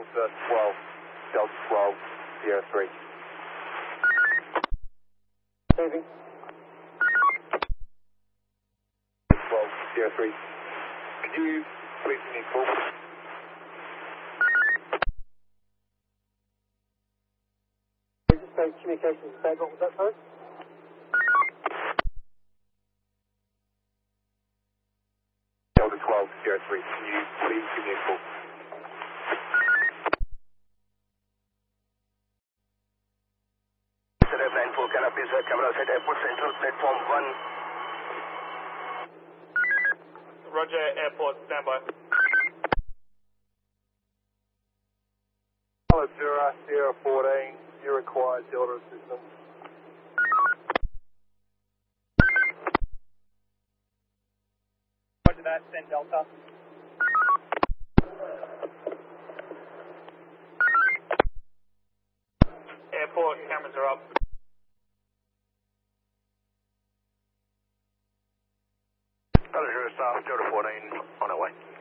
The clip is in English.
Delta 12, Delta 12, Sierra 3. Receiving. 12, Sierra 3. Could you please give me a call? Communications bed, what was that, sorry? Delta 12, Sierra 3, can you please give me a call? Airplane 4 Canopy, sir, camera set Airport Central, platform 1. Roger, airport, standby. Hello, Sierra 14, you require Delta assistance. Roger that, send Delta. Airport, cameras are up. Hello, Zero Staff, Delta 14, on our way.